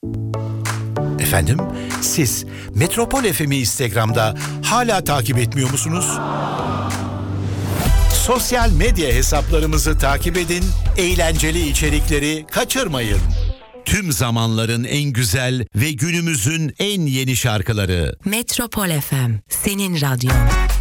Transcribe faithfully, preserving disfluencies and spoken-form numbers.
Efendim, siz Metropol F M'i Instagram'da hala takip etmiyor musunuz? Sosyal medya hesaplarımızı takip edin, eğlenceli içerikleri kaçırmayın. Tüm zamanların en güzel ve günümüzün en yeni şarkıları. Metropol F M, senin radyon.